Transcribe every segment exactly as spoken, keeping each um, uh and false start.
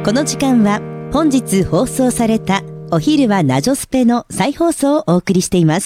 この時間は本日放送されたお昼はナジョスペの再放送をお送りしています。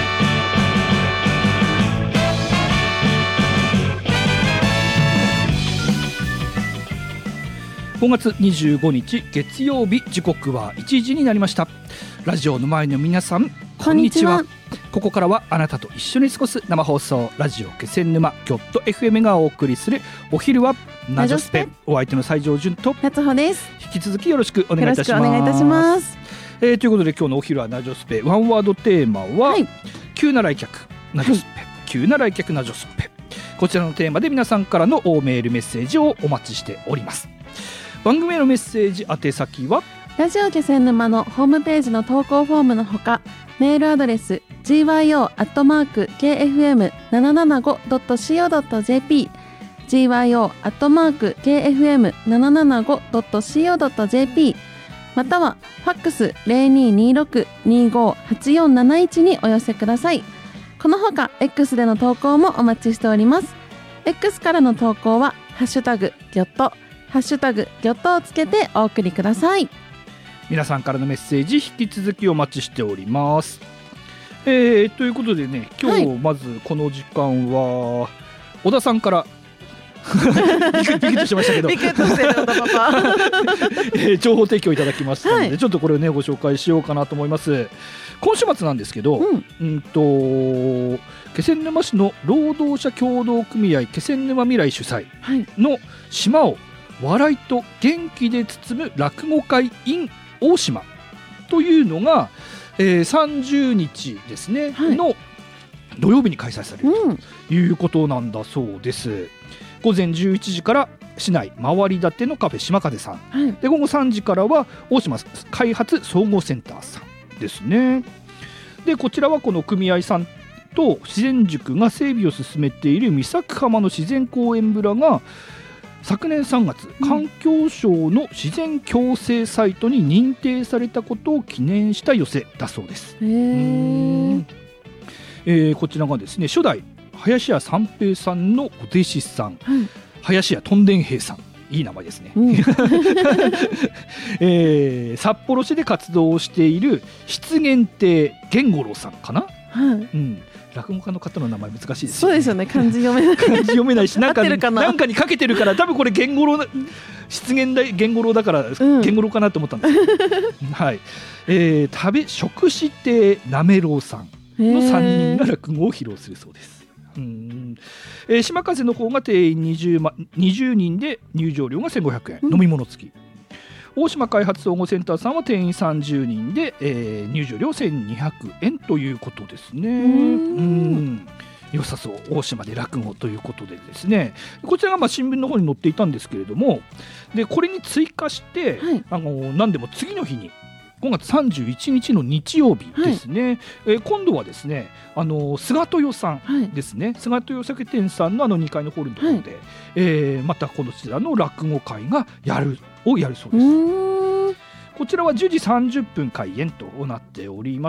ごがつにじゅうごにち月曜日、時刻はいちじになりました。ラジオの前の皆さん、こんにちは。こんにちは。ここからはあなたと一緒に過ごす生放送、ラジオ気仙沼キョット エフエム がお送りするお昼はナジョスペ。お相手の西条純と夏穂です。 引き続きよろしくお願いいたします。 よろしくお願いいたします。 えー、ということで今日のお昼はナジョスペ、ワンワードテーマは、はい、急な来客ナジョスペ、はい、急な来客ナジョスペ。こちらのテーマで皆さんからのメールメッセージをお待ちしております。番組へのメッセージ宛先はラジオ気仙沼のホームページの投稿フォームのほか、メールアドレス ジーワイオー アットマーク ケーエフエムななななご ドット シーオー ドット ジェーピー ジーワイオー アットマーク ケーエフエムななななご ドット シーオー ドット ジェーピー またはファックス ゼロにーにーろく にーごーはちよんなないちにお寄せください。このほか X での投稿もお待ちしております。 X からの投稿はハッシュタグギョットハッシュタグギョットをつけてお送りください。 皆さんからのメッセージ引き続きお待ちしております。えー、ということでね、今日まずこの時間は、はい、小田さんからビクッとしましたけどビクッとしてる小田パパ、 えー、情報提供いただきましたので、はい、ちょっとこれをねご紹介しようかなと思います。今週末なんですけど、うん、うんと気仙沼市の労働者協同組合気仙沼未来主催の島を笑いと元気で包む落語会 in 大島というのが、えー、さんじゅうにちですね、はい、の土曜日に開催されるということなんだそうです。うん、午前じゅういちじから市内回り建てのカフェ島風さん、はい、で午後さんじからは大島開発総合センターさんですね。でこちらはこの組合さんと自然塾が整備を進めている三作浜の自然公園村が昨年さんがつ、環境省の自然共生サイトに認定されたことを記念した寄せだそうです。へー、えー、こちらがですね、初代林家三平さんのお弟子さん、はい、林家とんでん平さん、いい名前ですね。うん、えー、札幌市で活動をしている漆原亭源五郎さんかな。はい、うん、落語家の方の名前難しいですよね。 そうですよね、漢字読めない漢字読めないし、なんかかなんかにかけてるから、多分これ源五郎漆原亭源五郎だから、うん、源五郎かなと思ったんですけど、はい、えー、食べ食師亭なめろうさんのさんにんが落語を披露するそうです。うん、えー、島風の方が定員 20, ま20人で入場料がせんごひゃくえん、うん、飲み物付き。大島開発総合センターさんは定員さんじゅうにんで、えー、入場料せんにひゃくえんということですね。うんうん良さそう、大島で落語ということでですね、こちらがまあ新聞の方に載っていたんですけれども、でこれに追加して、はい、あの何でも次の日にごがつさんじゅういちにちの日曜日ですね、はい、えー、今度はですね、あの菅豊さんですね、はい、菅豊酒店さんのあのにかいのホールのところで、はい、えー、またこちらの落語会がやるをやるそうです。こちらはじゅうじさんじゅっぷん開演となっております。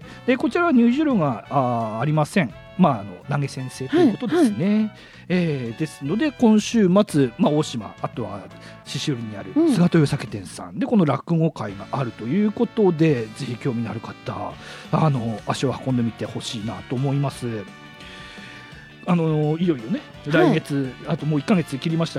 でこちらは入場料が あ, ありません。まあ、あの投げ先生ということですね。はいはい、えー、ですので今週末、まあ、大島、あとは獅子折にある菅豊酒店さんでこの落語会があるということで、うん、ぜひ興味のある方、あの足を運んでみてほしいなと思います。あのいよいよね来月、はい、あともういっかげつ切りました